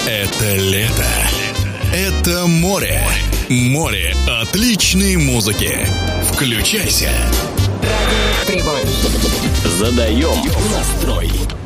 Это лето. Это море. Море отличной музыки. Включайся. Радиоприбой. Задаем настрой.